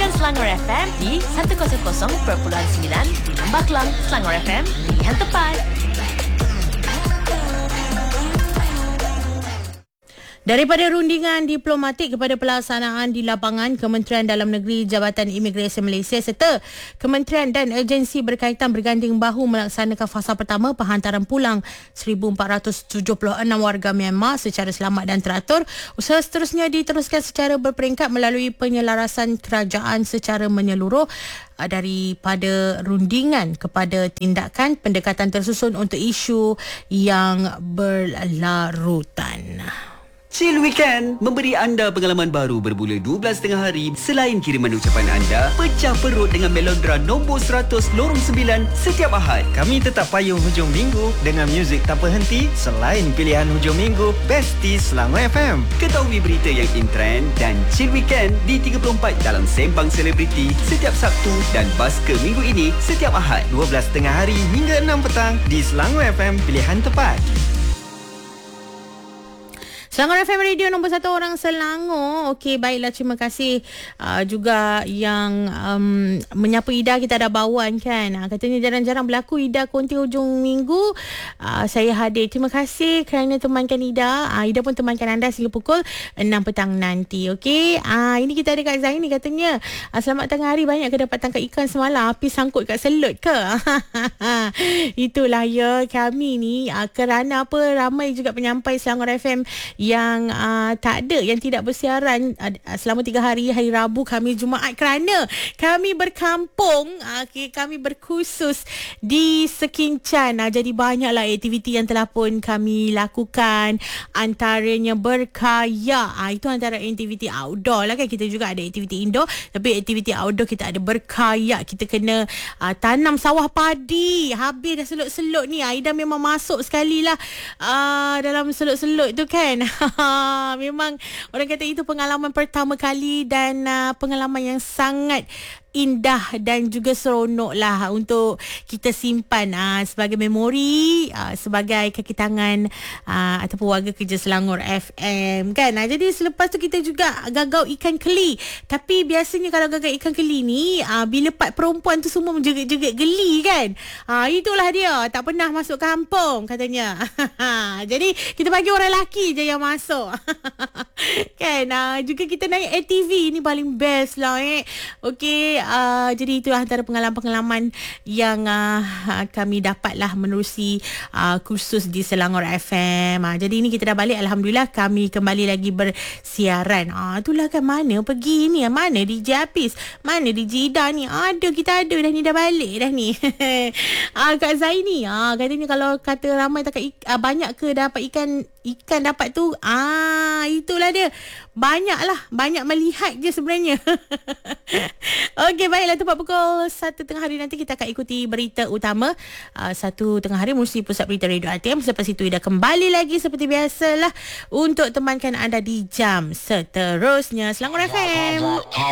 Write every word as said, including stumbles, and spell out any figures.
Dengarkan Selangor F M di seratus perpuluhan sembilan di Lembah Kelang. Selangor F M, pilihan tepat. Daripada rundingan diplomatik kepada pelaksanaan di lapangan, Kementerian Dalam Negeri, Jabatan Imigresen Malaysia serta kementerian dan agensi berkaitan berganding bahu melaksanakan fasa pertama penghantaran pulang seribu empat ratus tujuh puluh enam warga Myanmar secara selamat dan teratur. Usaha seterusnya diteruskan secara berperingkat melalui penyelarasan kerajaan secara menyeluruh daripada rundingan kepada tindakan pendekatan tersusun untuk isu yang berlarutan. Chill Weekend memberi anda pengalaman baru bermula dua belas tengah hari. Selain kiriman ucapan anda, pecah perut dengan Melodra nombor seratus lorong sembilan setiap Ahad. Kami tetap payung hujung minggu dengan muzik tak berhenti selain pilihan hujung minggu Besties Selangor F M. Ketahui berita yang in trend dan Chill Weekend di tiga puluh empat dalam Sembang Selebriti setiap Sabtu dan Baska minggu ini setiap Ahad. dua belas tengah hari hingga enam petang di Selangor F M, pilihan tepat. Selangor F M Radio nombor satu orang Selangor. Okey, baiklah, terima kasih uh, juga yang um, menyapa Ida. Kita ada Bawan kan, uh, katanya jarang-jarang berlaku Ida konti hujung minggu. uh, Saya hadir. Terima kasih kerana temankan Ida. uh, Ida pun temankan anda sehingga pukul enam petang nanti. Okey, uh, ini kita ada Kak Zaini katanya, uh, selamat tengah hari, banyak ke dapat tangkap ikan semalam? Api sangkut kat selut ke? Itulah ya, kami ni uh, kerana apa, ramai juga penyampai Selangor F M yang uh, tak ada, yang tidak bersiaran uh, selama tiga hari, hari Rabu, Khamis, Jumaat, kerana kami berkampung, uh, okay, kami berkhusus di Sekincan. Uh, jadi banyaklah aktiviti yang telah pun kami lakukan, antaranya berkayak. Uh, itu antara aktiviti outdoor lah kan. Kita juga ada aktiviti indoor, tapi aktiviti outdoor kita ada berkayak. Kita kena uh, tanam sawah padi. Habis dah seluk-seluk ni, Aida memang masuk sekali lah uh, dalam seluk-seluk tu kan. Memang orang kata itu pengalaman pertama kali dan uh, pengalaman yang sangat indah dan juga seronok lah untuk kita simpan uh, sebagai memori, uh, sebagai kaki tangan uh, ataupun warga kerja Selangor F M kan. Uh, jadi selepas tu kita juga gagau ikan keli. Tapi biasanya kalau gagau ikan keli ni, uh, bila part perempuan tu semua menjerit-jerit geli kan. Uh, itulah dia, tak pernah masuk kampung katanya. Jadi kita bagi orang lelaki je yang masuk. Kan. Uh, juga kita naik A T V ni paling best lah eh. Okey. Uh, jadi itu antara pengalaman-pengalaman yang uh, kami dapatlah menerusi uh, kursus di Selangor F M. Uh, jadi ini kita dah balik, alhamdulillah, kami kembali lagi bersiaran. Uh, itulah kan, mana pergi ni, mana D J Hafiz, mana D J Ida ni, ada, kita ada dah ni, dah balik dah ni. uh, Kak Zaini uh, katanya kalau kata ramai tak uh, banyak ke dapat ikan, ikan dapat tu, ah itulah dia, banyak lah, banyak melihat je sebenarnya. Okey, baiklah, tepat pukul satu tengah hari nanti kita akan ikuti berita utama uh, satu tengah hari melalui Pusat Berita Radio R T M. Selepas itu Ida kembali lagi seperti biasalah untuk temankan anda di jam seterusnya. Selangor F M.